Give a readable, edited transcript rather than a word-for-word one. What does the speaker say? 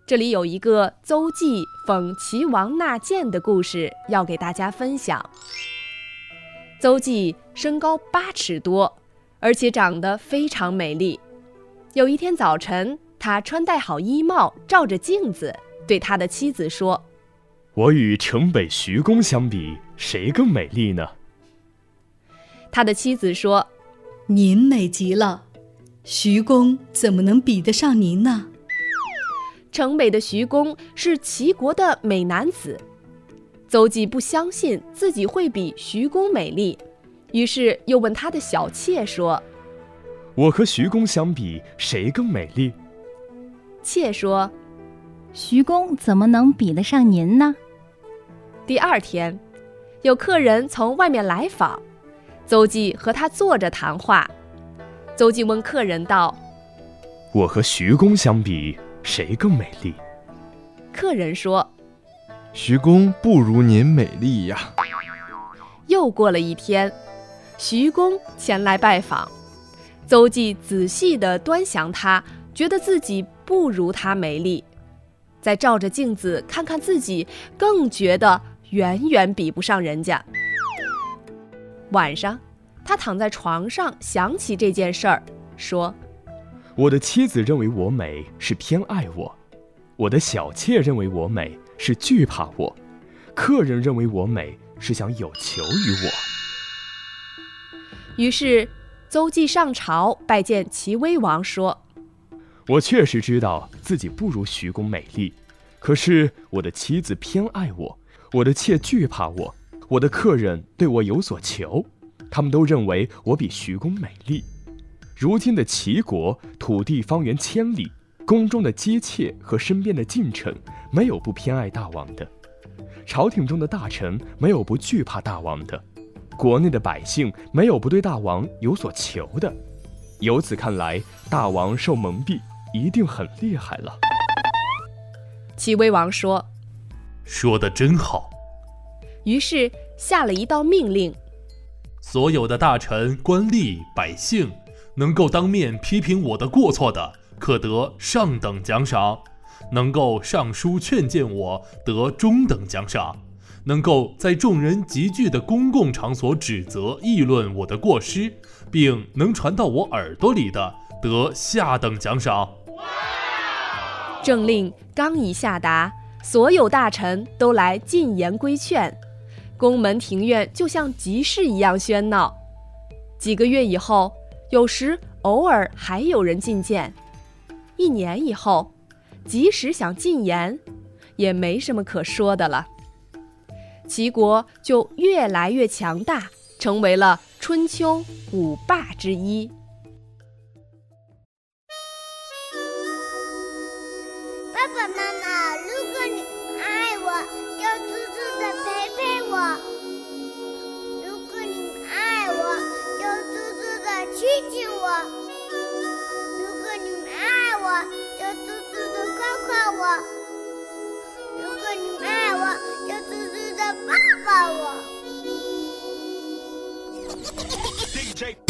这里有一个邹忌讽齐王纳谏的故事要给大家分享。邹忌身高8尺多，而且长得非常美丽。有一天早晨，他穿戴好衣帽，照着镜子对他的妻子说： 我与城北徐公相比，谁更美丽呢？ 他的妻子说： 您美极了，徐公怎么能比得上您呢？ 城北的徐公是齐国的美男子。邹忌不相信自己会比徐公美丽，于是又问他的小妾说： 我和徐公相比，谁更美丽？ 妾说： 徐公怎么能比得上您呢？ 第二天，有客人从外面来访，邹忌和他坐着谈话。邹忌问客人道： 我和徐公相比，谁更美丽？ 客人说： 徐公不如您美丽呀。 又过了一天，徐公前来拜访，邹忌仔细地端详他，觉得自己不如他美丽，再照着镜子看看自己，更觉得远远比不上人家。晚上，他躺在床上想起这件事儿，说： 我的妻子认为我美是偏爱我，我的小妾认为我美是惧怕我，客人认为我美是想有求于我。 于是邹忌上朝拜见齐威王，说： 我确实知道自己不如徐公美丽，可是我的妻子偏爱我，我的妾惧怕我，我的客人对我有所求，他们都认为我比徐公美丽。如今的齐国土地方圆1000里，宫中的姬妾和身边的近臣没有不偏爱大王的，朝廷中的大臣没有不惧怕大王的，国内的百姓没有不对大王有所求的。由此看来，大王受蒙蔽一定很厉害了。 齐威王说： 说得真好。 于是下了一道命令： 所有的大臣、官吏、百姓，能够当面批评我的过错的，可得上等奖赏；能够上书劝谏我，得中等奖赏；能够在众人集聚的公共场所指责议论我的过失，并能传到我耳朵里的，得下等奖赏。 政令刚一下达，所有大臣都来进言规劝，宫门庭院就像集市一样喧闹。几个月以后，有时偶尔还有人进谏；1年以后，即使想进言，也没什么可说的了。齐国就越来越强大，成为了春秋5霸之一。 爸爸妈妈，如果你爱我，就处处的陪陪我；如果你爱我，就处处的亲亲我；如果你爱我，就处处的夸夸我；如果你爱我，就处处的抱抱我。